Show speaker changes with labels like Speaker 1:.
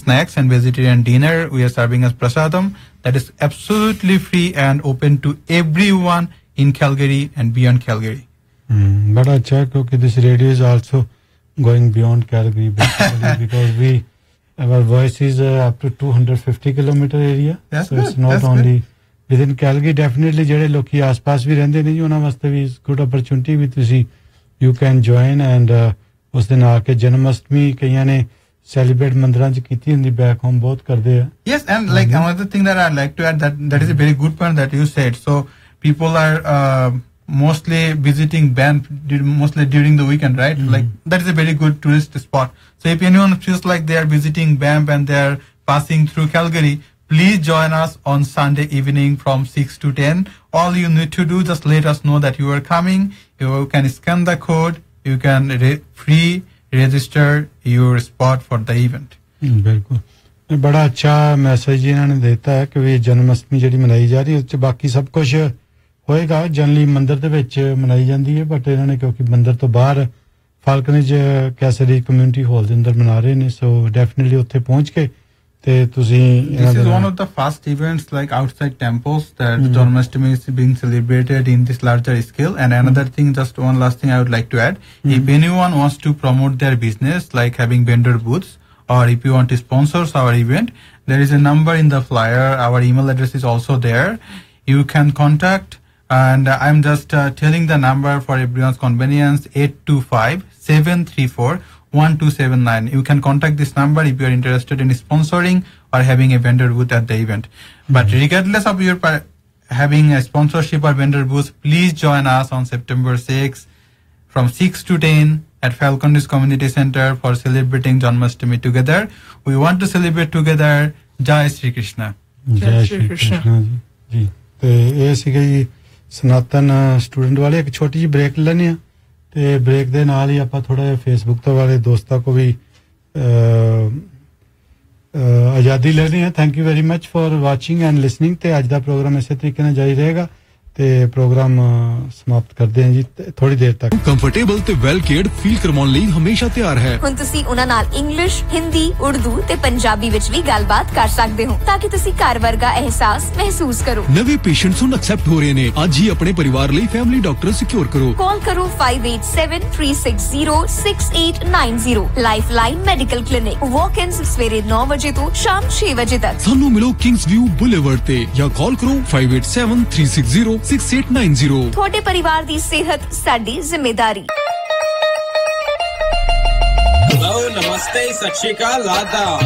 Speaker 1: snacks and vegetarian dinner we are serving as prasadam that is absolutely free and open to everyone in Calgary and beyond Calgary.
Speaker 2: But acha kyunki this radio is also going beyond Calgary basically because our voice is up to 250 kilometer area.
Speaker 1: That's
Speaker 2: so
Speaker 1: good.
Speaker 2: It's not
Speaker 1: That's
Speaker 2: only
Speaker 1: good.
Speaker 2: within Calgary. Definitely ਜਿਹੜੇ ਲੋਕੀ ਆਸ-ਪਾਸ ਵੀ ਰਹਿੰਦੇ ਨੇ ਜੀ ਉਹਨਾਂ ਵਾਸਤੇ ਵੀ good opportunity ਵੀ ਤੁਸੀਂ you can join and ਉਸ ਦਿਨ ਆ ਕੇ ਜਨਮ ਅਸ਼ਟਮੀ ਕਈਆਂ ਨੇ celebrate ਮੰਦਰਾਂ 'ਚ ਕੀਤੀ ਹੁੰਦੀ back home ਬਹੁਤ ਕਰਦੇ ਆ.
Speaker 1: Yes, and like another thing that I'd like to add that is a very good point that you said. So people are mostly visiting Banff mostly during the weekend, right? Like that is a very good tourist spot. So if anyone feels like they are visiting Banff and they are passing through Calgary, please join us on Sunday evening from 6 to 10. All you need to do, just let us know that you are coming. You can scan the code. You can free register your spot for the event.
Speaker 2: ਬਿਲਕੁਲ ਇਹ ਬੜਾ ਅੱਛਾ message ਇਹਨਾਂ ਨੇ ਦਿੱਤਾ ਹੈ ਕਿ ਵੀ ਜਨਮ ਅਸ਼ਟਮੀ ਜਿਹੜੀ ਮਨਾਈ ਜਾ ਰਹੀ ਹੈ ਉਸ 'ਚ ਬਾਕੀ ਸਭ ਕੁਝ ਹੋਏਗਾ ਜਨਰਲੀ ਮੰਦਿਰ ਦੇ ਵਿੱਚ ਮਨਾਈ ਜਾਂਦੀ ਹੈ ਬਟ ਇਹਨਾਂ ਨੇ ਕਿਉਂਕਿ ਮੰਦਿਰ ਤੋਂ ਬਾਹਰ ਫਾਲਕਨੇਜ ਕੈਸਰੀ ਕਮਿਊਨਿਟੀ ਹਾਲ ਦੇ ਅੰਦਰ ਮਨਾ ਰਹੇ ਨੇ ਸੋ ਡੈਫੀਨਿਟਲੀ ਉੱਥੇ ਪਹੁੰਚ ਕੇ ਤੇ ਤੁਸੀਂ
Speaker 1: This is one of the first events like outside temples that Janmashtami is being celebrated in this larger scale. And another thing, just one last thing I would like to add, if anyone wants to promote their business like having vendor booths or if you want to sponsor our event, there is a number in the flyer. Our email address is also there. You can contact. And I'm just telling the number for everyone's convenience, 825-734-1279. You can contact this number if you are interested in sponsoring or having a vendor booth at the event. But regardless of your having a sponsorship or vendor booth, please join us on September 6th from 6 to 10 at Falconers Community Center for celebrating Janmashtami together. We want to celebrate together. Jai Shri Krishna.
Speaker 2: Jai Shri Krishna. जी ਤੇ ਇਹ ਸੀਗਾ ਜੀ ਸਨਾਤਨ student ਵਾਲੇ ਇੱਕ ਛੋਟੀ ਜਿਹੀ break ਲੈਣੇ ਆ ਤੇ ਬ੍ਰੇਕ ਦੇ ਨਾਲ ਹੀ ਆਪਾਂ ਥੋੜਾ ਜਿਹਾ ਫੇਸਬੁੱਕ ਤੋਂ ਵਾਲੇ ਦੋਸਤਾਂ ਕੋ ਵੀ ਆਜ਼ਾਦੀ ਲੈਣੀ ਹੈ thank you very much for watching and listening ਤੇ ਅੱਜ ਦਾ ਪ੍ਰੋਗਰਾਮ ਇਸੇ ਤਰੀਕੇ ਨਾਲ ਜਾਰੀ ਰਹੇਗਾ ਤੇ ਪ੍ਰੋਗਰਾਮ ਸਮਾਪਤ ਕਰਦੇ ਹਾਂ ਜੀ ਥੋੜੀ ਦੇਰ ਤੱਕ
Speaker 3: ਕੰਫਰਟੇਬਲ ਤੇ ਵੈਲ ਕੇਅਰਡ ਫੀਲ ਕਰਵਾਉਣ ਲਈ ਹਮੇਸ਼ਾ ਤਿਆਰ ਹੈ
Speaker 4: ਹੁਣ ਤੁਸੀਂ ਉਹਨਾਂ ਨਾਲ ਇੰਗਲਿਸ਼ ਹਿੰਦੀ ਉਰਦੂ ਤੇ ਪੰਜਾਬੀ ਵਿੱਚ ਵੀ ਗੱਲਬਾਤ ਕਰ ਸਕਦੇ ਹੋ ਤਾਂ ਕਿ ਤੁਸੀਂ ਘਰ ਵਰਗਾ ਅਹਿਸਾਸ ਮਹਿਸੂਸ ਕਰੋ
Speaker 3: ਨਵੇਂ ਪੇਸ਼ੈਂਟਸ ਨੂੰ ਐਕਸੈਪਟ ਹੋ ਰਹੇ ਨੇ ਅੱਜ ਹੀ ਆਪਣੇ ਪਰਿਵਾਰ ਲਈ ਫੈਮਿਲੀ ਡਾਕਟਰ ਸਿਕਿਉਰ ਕਰੋ
Speaker 4: ਕਾਲ ਕਰੋ 5873606890 ਲਾਈਫਲਾਈਨ ਮੈਡੀਕਲ ਕਲੀਨਿਕ ਵਾਕ-ਇਨਸ ਸਵੇਰੇ 9 ਵਜੇ ਤੋਂ ਸ਼ਾਮ 6 ਵਜੇ ਤੱਕ
Speaker 3: ਸਾਨੂੰ ਮਿਲੋ ਕਿੰਗਸ ਵਿਊ ਬੁਲੇਵਰਡ ਤੇ ਜਾਂ ਕਾਲ ਕਰੋ 5873606890
Speaker 4: ਤੁਹਾਡੇ ਪਰਿਵਾਰ ਦੀ ਸਿਹਤ ਸਾਡੀ ਜ਼ਿੰਮੇਵਾਰੀ
Speaker 5: ਨਮਸਤੇ ਸਤਿ ਸ਼੍ਰੀ ਅਕਾਲ ਆਦਾਬ